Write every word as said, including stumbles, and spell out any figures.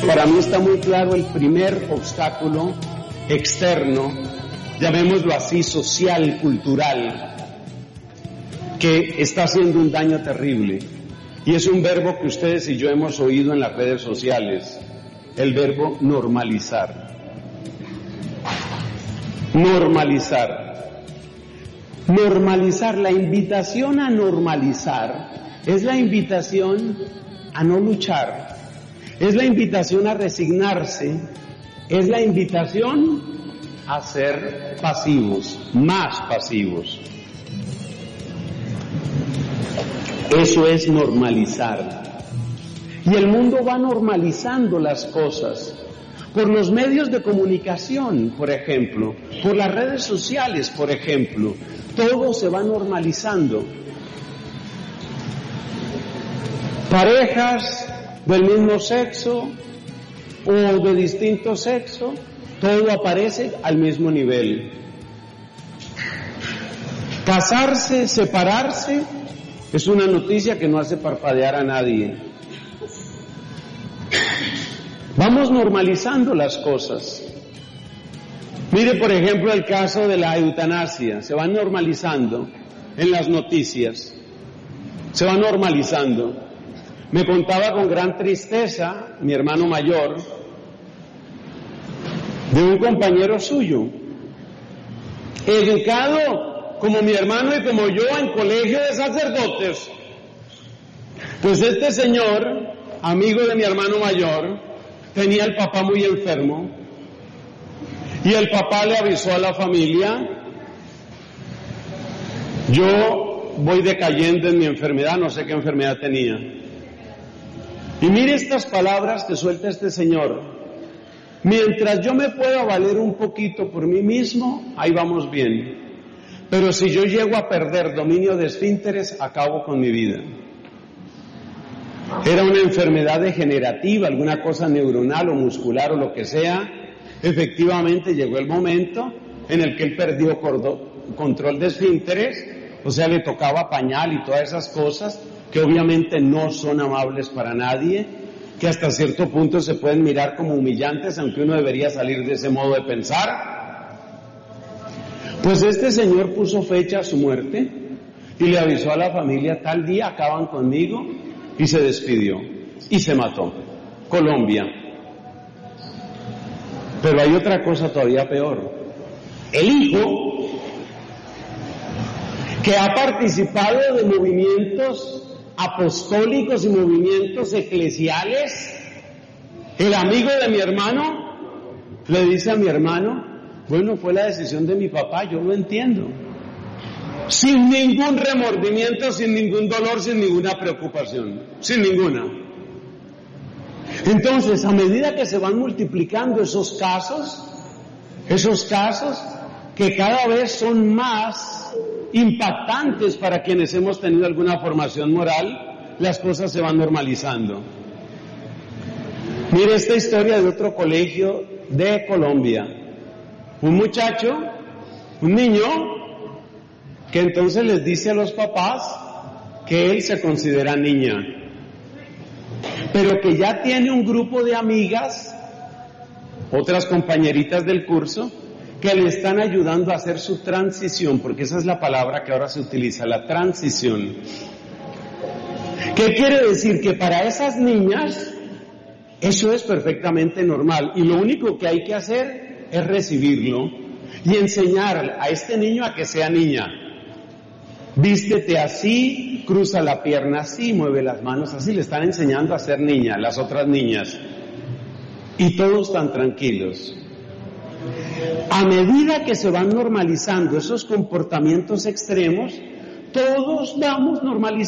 Para mí está muy claro el primer obstáculo externo, llamémoslo así, social, cultural, que está haciendo un daño terrible. Y es un verbo que ustedes y yo hemos oído en las redes sociales, el verbo normalizar. Normalizar. Normalizar, la invitación a normalizar es la invitación a no luchar, es la invitación a resignarse, es la invitación a ser pasivos, más pasivos. Eso es normalizar. Y el mundo va normalizando las cosas. Por los medios de comunicación, por ejemplo, por las redes sociales, por ejemplo, todo se va normalizando. Parejas del mismo sexo o de distinto sexo, todo aparece al mismo nivel. Casarse, separarse, es una noticia que no hace parpadear a nadie. Vamos normalizando las cosas. Mire, por ejemplo, el caso de la eutanasia. Se va normalizando en las noticias. Se va normalizando. Me contaba con gran tristeza mi hermano mayor de un compañero suyo, educado como mi hermano y como yo en colegio de sacerdotes. Pues este señor, amigo de mi hermano mayor, tenía el papá muy enfermo y el papá le avisó a la familia: yo voy decayendo en mi enfermedad, no sé qué enfermedad tenía. Y mire estas palabras que suelta este señor: mientras yo me pueda valer un poquito por mí mismo, ahí vamos bien. Pero si yo llego a perder dominio de esfínteres, acabo con mi vida. Era una enfermedad degenerativa, alguna cosa neuronal o muscular o lo que sea. Efectivamente llegó el momento en el que él perdió control de esfínteres, o sea, le tocaba pañal y todas esas cosas que obviamente no son amables para nadie, que hasta cierto punto se pueden mirar como humillantes, aunque uno debería salir de ese modo de pensar. Pues este señor puso fecha a su muerte y le avisó a la familia: tal día acaban conmigo, y se despidió y se mató. Colombia. Pero hay otra cosa todavía peor. El hijo, que ha participado de movimientos apostólicos y movimientos eclesiales, el amigo de mi hermano, le dice a mi hermano: bueno, fue la decisión de mi papá, yo lo entiendo. Sin ningún remordimiento, sin ningún dolor, sin ninguna preocupación, sin ninguna. Entonces, a medida que se van multiplicando esos casos, esos casos que cada vez son más impactantes para quienes hemos tenido alguna formación moral, las cosas se van normalizando. Mire esta historia de otro colegio de Colombia. Un muchacho, un niño, que entonces les dice a los papás que él se considera niña, pero que ya tiene un grupo de amigas, otras compañeritas del curso, que le están ayudando a hacer su transición, porque esa es la palabra que ahora se utiliza, la transición. ¿Qué quiere decir? Que para esas niñas eso es perfectamente normal, y lo único que hay que hacer es recibirlo y enseñar a este niño a que sea niña. Vístete así, cruza la pierna así, mueve las manos así. Le están enseñando a ser niña, las otras niñas. Y todos están tranquilos. A medida que se van normalizando esos comportamientos extremos, todos vamos normalizando.